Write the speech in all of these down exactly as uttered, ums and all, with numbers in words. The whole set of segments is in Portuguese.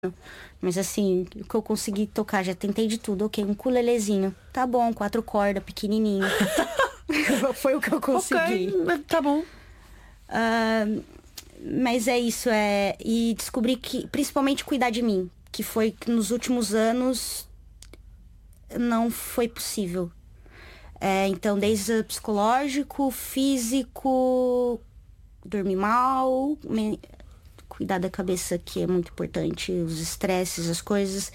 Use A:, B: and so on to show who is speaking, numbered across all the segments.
A: Mas assim, o que eu consegui tocar, já tentei de tudo. Ok, um ukulelezinho. Tá bom, quatro cordas, pequenininho. Foi o que eu consegui.
B: Ok, tá bom.
A: Uh, mas é isso, é... E descobri que, principalmente, cuidar de mim. Que foi que nos últimos anos não foi possível. É, então, desde psicológico, físico, dormir mal, me... cuidar da cabeça, que é muito importante, os estresses, as coisas.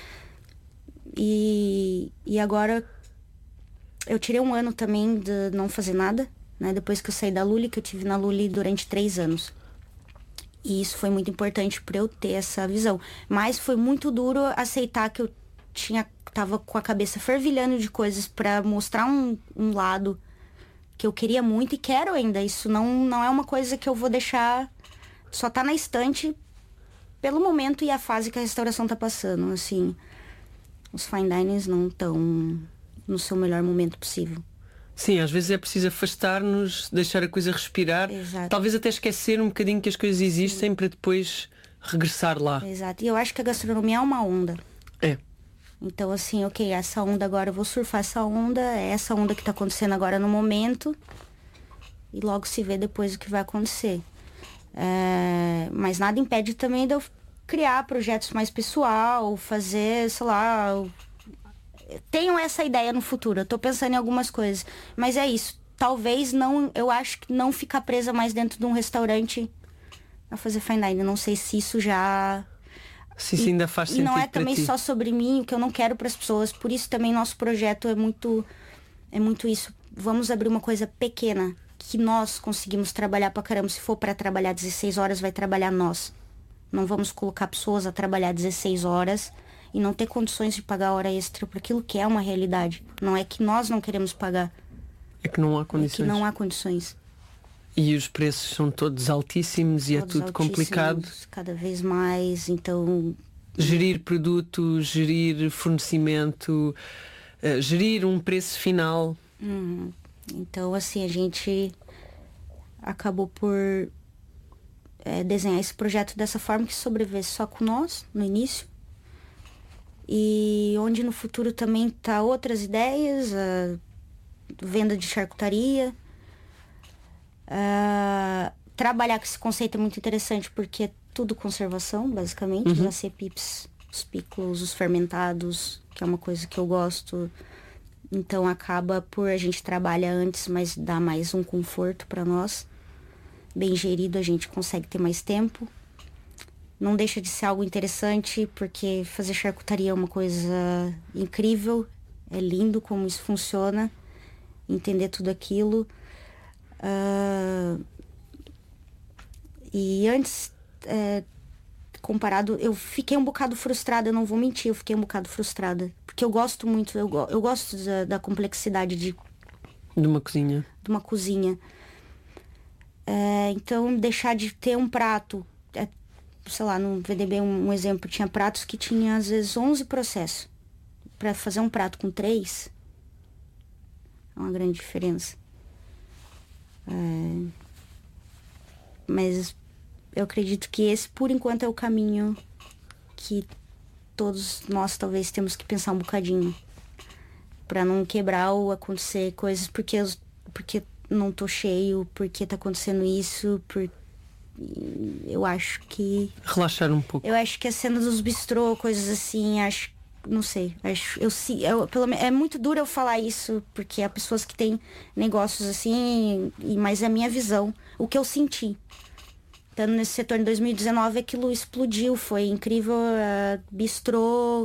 A: E, e agora eu tirei um ano também de não fazer nada, né? Depois que eu saí da Lully, que eu tive na Lully durante três anos. E isso foi muito importante para eu ter essa visão. Mas foi muito duro aceitar que eu tinha, tava com a cabeça fervilhando de coisas para mostrar um, um lado que eu queria muito e quero ainda. Isso não, não é uma coisa que eu vou deixar... Só tá na estante pelo momento e a fase que a restauração tá passando, assim. Os fine dinings não estão no seu melhor momento possível.
B: Sim, às vezes é preciso afastar-nos, deixar a coisa respirar.
A: Exato.
B: Talvez até esquecer um bocadinho que as coisas existem. Sim. Para depois regressar lá.
A: Exato. E eu acho que a gastronomia é uma onda.
B: É.
A: Então, assim, ok, essa onda agora, eu vou surfar essa onda, é essa onda que tá acontecendo agora no momento. E logo se vê depois o que vai acontecer. É, mas nada impede também de eu criar projetos mais pessoal, fazer, sei lá... Eu tenho essa ideia no futuro, eu tô pensando em algumas coisas. Mas é isso, talvez não, eu acho que não ficar presa mais dentro de um restaurante a fazer fine dining. Não sei se isso já...
B: Se isso ainda faz sentido.
A: E não é
B: para
A: também
B: ti.
A: só sobre mim, o que eu não quero para as pessoas. Por isso também nosso projeto é muito, é muito isso. Vamos abrir uma coisa pequena, que nós conseguimos trabalhar pra caramba. Se for para trabalhar dezesseis horas, vai trabalhar nós. Não vamos colocar pessoas a trabalhar dezesseis horas e não ter condições de pagar hora extra por aquilo que é uma realidade. Não é que nós não queremos pagar.
B: É que não há condições.
A: É que não há condições.
B: E os preços são todos altíssimos e
A: Todos
B: é tudo complicado.
A: Cada vez mais, então...
B: Gerir produtos, gerir fornecimento, uh, gerir um preço final.
A: Uhum. Então, assim, a gente acabou por é, desenhar esse projeto dessa forma, que sobrevivesse só com nós, no início. E onde no futuro também tá outras ideias, a venda de charcutaria. A trabalhar com esse conceito é muito interessante, porque é tudo conservação, basicamente. Uhum. Os acepips, os picos, os fermentados, que é uma coisa que eu gosto. Então acaba por a gente trabalha antes, mas dá mais um conforto para nós. Bem gerido, a gente consegue ter mais tempo. Não deixa de ser algo interessante, porque fazer charcutaria é uma coisa incrível. É lindo como isso funciona. Entender tudo aquilo. Uh... E antes, é... comparado, eu fiquei um bocado frustrada, eu não vou mentir, eu fiquei um bocado frustrada. Porque eu gosto muito, eu, go- eu gosto da, da complexidade de...
B: De uma cozinha.
A: De uma cozinha. É, então, deixar de ter um prato... É, sei lá, no V D B, um, um exemplo, tinha pratos que tinha, às vezes, onze processos. Pra fazer um prato com três, é uma grande diferença. É, mas eu acredito que esse, por enquanto, é o caminho que todos nós talvez temos que pensar um bocadinho, pra não quebrar ou acontecer coisas porque eu, porque não tô cheio, porque tá acontecendo isso, por... eu acho que...
B: Relaxar um pouco.
A: Eu acho que a cena dos bistrô, coisas assim, acho... Não sei, acho... Eu, eu, pelo, é muito duro eu falar isso, porque há pessoas que têm negócios assim, e, mas é a minha visão, o que eu senti. Estando nesse setor em dois mil e dezenove, aquilo explodiu, foi incrível, uh, bistrô,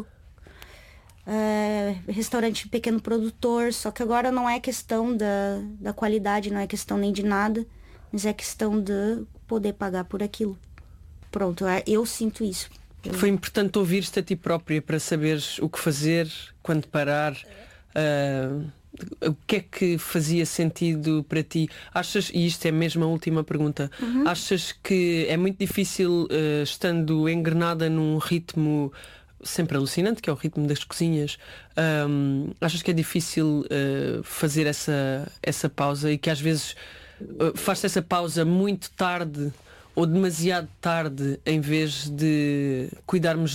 A: uh, restaurante pequeno produtor, só que agora não é questão da, da qualidade, não é questão nem de nada, mas é questão de poder pagar por aquilo. Pronto, eu sinto isso. Eu...
B: Foi importante ouvir-te a ti própria para saberes o que fazer, quando parar, uh, o que é que fazia sentido para ti. Achas, e isto é mesmo a última pergunta, uhum. Achas que é muito difícil, uh, estando engrenada num ritmo sempre alucinante, que é o ritmo das cozinhas, um, achas que é difícil uh, fazer essa, essa pausa e que às vezes uh, faz-se essa pausa muito tarde ou demasiado tarde em vez de cuidarmos